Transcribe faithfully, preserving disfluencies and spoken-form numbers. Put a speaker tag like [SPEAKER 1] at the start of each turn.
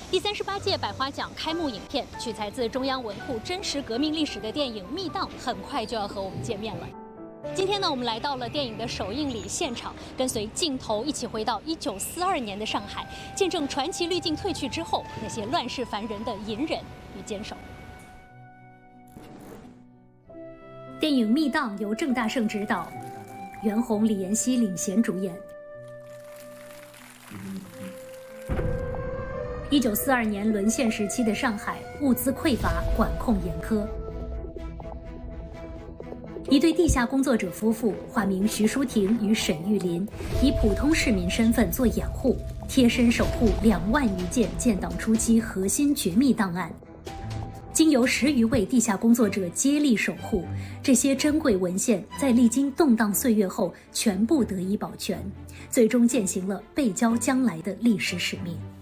[SPEAKER 1] 第三十八届百花奖开幕影片取材自中央文库真实革命历史的电影《密档》，很快就要和我们见面了。今天呢，我们来到了电影的首映礼现场，跟随镜头一起回到一九四二年的上海，见证传奇滤镜褪去之后那些乱世凡人的隐忍与坚守。电影《密档》由郑大圣执导，袁弘、李延熙领衔主演。一九四二年沦陷时期的上海，物资匮乏，管控严苛。一对地下工作者夫妇，化名徐淑婷与沈玉林，以普通市民身份做掩护，贴身守护两万余件建党初期核心绝密档案。经由十余位地下工作者接力守护，这些珍贵文献在历经动荡岁月后全部得以保全，最终践行了背交将来的历史使命。